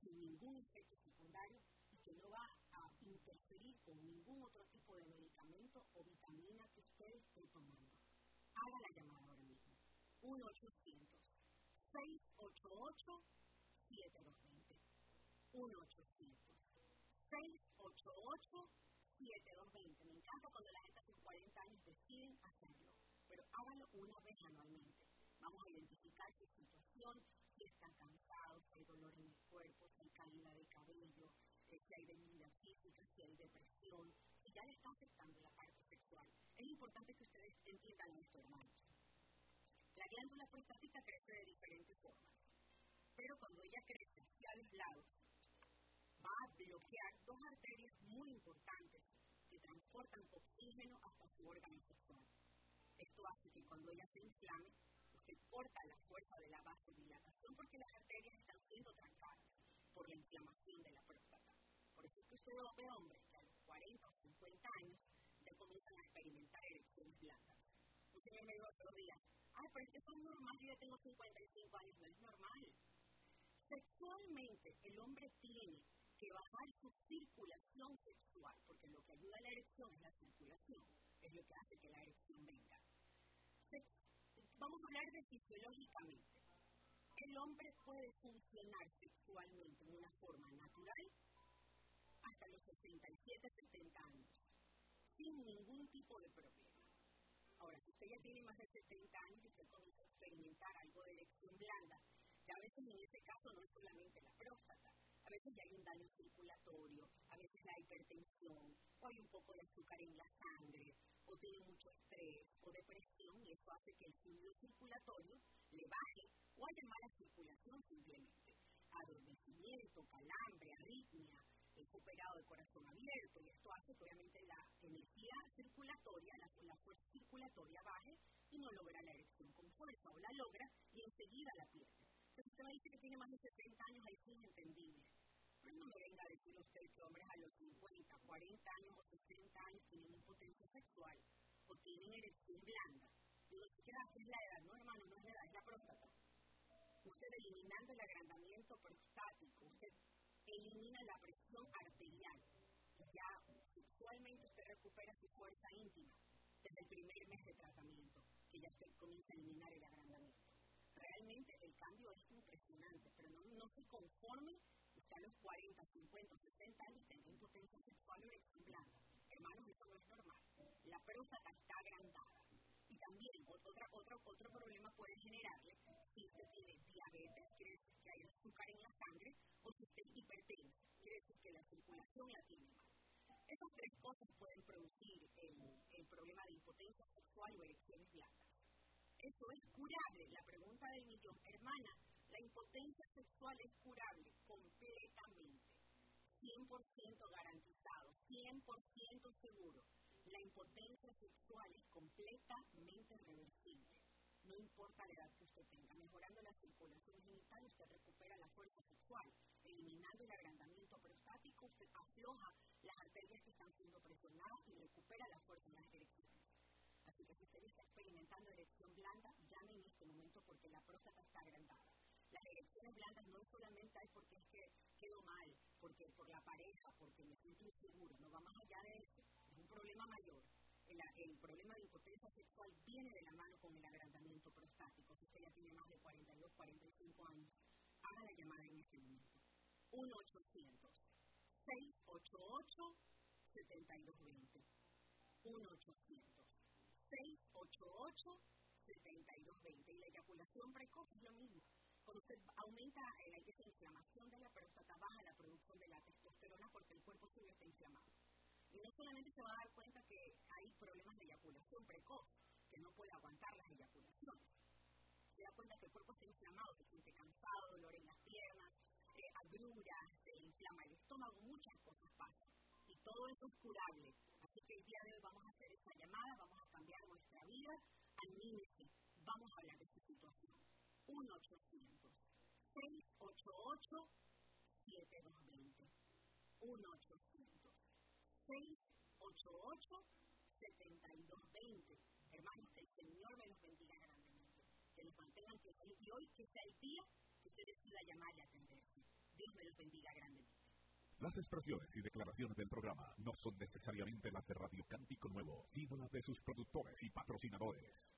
sin ningún efecto secundario y que no va a interferir con ningún otro tipo de medicamento o vitamina que usted esté tomando. Haga la llamada ahora mismo. 1-800-688-7220. 1-800-688-7220. Me encanta cuando la gente hace 40 años deciden hacerlo, pero háganlo una vez anualmente. Vamos a identificar su situación, si está cansado, si hay dolor en el cuerpo, si hay caída de cabello, si hay debilidad física, si hay depresión, si ya le está afectando la parte sexual. Es importante que ustedes entiendan esto, hermanos. La glándula prostática crece de diferentes formas, pero cuando ella crece hacia los lados, va a bloquear dos arterias muy importantes que transportan oxígeno hasta su órgano sexual. Esto hace que cuando ella se inflame, usted corta la fuerza de la vasodilatación porque las arterias están siendo trancadas por la inflamación de la próstata. Por eso es que usted ve hombres que a los 40 o 50 años ya comienzan a experimentar erecciones blandas. Un señor me dijo hace 2 días, pero es que eso es normal, yo ya tengo 55 años, no es normal. Sexualmente, el hombre tiene que bajar su circulación sexual, porque lo que ayuda a la erección es la circulación, es lo que hace que la erección venga. Vamos a hablar de fisiológicamente. El hombre puede funcionar sexualmente de una forma natural hasta los 67, 70 años, sin ningún tipo de problema. Ahora, si usted ya tiene más de 70 años y usted comienza a experimentar algo de erección blanda, ya a veces en ese caso no es solamente la próstata, a veces ya hay un daño circulatorio, a veces la hipertensión, o hay un poco de azúcar en la sangre, o tiene mucho estrés o depresión, y eso hace que el fluido circulatorio le baje, o haya mala circulación simplemente. Adormecimiento, calambre, arritmia, operado de corazón abierto, y esto hace que obviamente la energía circulatoria, la fuerza circulatoria baje y no logra la erección con fuerza, o la logra y enseguida la pierde. Entonces usted me dice que tiene más de 70 años, ahí sí es entendible. Pero no me venga a decir usted que hombres a los 50, 40 años o 60 años tienen impotencia sexual o tienen erección blanda. Y no se queda, ¿qué es la edad? No, hermano, no es la edad, es la próstata. Usted eliminando el agrandamiento prostático, usted elimina la presión arterial. Ya sexualmente usted recupera su fuerza íntima desde el primer mes de tratamiento, que ya usted comienza a eliminar el agrandamiento. Realmente el cambio es impresionante, pero no se conforme usted a los 40, 50, 60 años tenga impotencia sexual o erección blanda. Hermanos, eso no es normal. La próstata está agrandada. Y también otro problema puede generarle si usted tiene diabetes, quiere decir que hay azúcar en la sangre, o si usted es hipertenso, quiere decir que la circulación la tiene mal. Esas 3 cosas pueden producir el problema de impotencia sexual o erecciones blandas. Eso es curable. La pregunta del millón, hermana, la impotencia sexual es curable completamente, 100% garantizado, 100% seguro. La impotencia sexual es completamente reversible. No importa la edad que usted tenga. Mejorando la circulación genital, usted recupera la fuerza sexual. Eliminando el agrandamiento prostático, usted afloja las arterias que están siendo presionadas y recupera la fuerza en las erecciones. Así que si usted está experimentando erección blanda, llame en este momento porque la próstata está agrandada. Las erecciones blandas no es solamente porque es que quedo mal, porque por la pareja, porque me siento inseguro, no va más allá de eso, es un problema mayor. El problema de impotencia sexual viene de la mano con el agrandamiento prostático. Si usted ya tiene más de 42, 45 años, haga la llamada en este momento. 1-800-688-7220. 1-800-688-7220. Y la eyaculación precoz es lo mismo. Cuando usted aumenta esa inflamación de la próstata, baja la producción de la testosterona porque el cuerpo suyo está inflamado. Y no solamente se va a dar cuenta que hay problemas de eyaculación precoz, que no puede aguantar las eyaculaciones. Se da cuenta que el cuerpo está inflamado, se siente cansado, dolor en las piernas, agruras, se inflama el estómago, muchas cosas pasan. Y todo eso es curable. Así que el día de hoy vamos a hacer esa llamada, vamos a cambiar nuestra vida. Anímese, vamos a hablar de su situación. 1-800-688-7220. 1-800-688-7220. Hermanos, que el Señor me los bendiga grandemente. Que los mantengan, que y hoy que sea el día que usted decida llamar y atenderse. Dios me los bendiga grandemente. Las expresiones y declaraciones del programa no son necesariamente las de Radio Cántico Nuevo, sino las de sus productores y patrocinadores.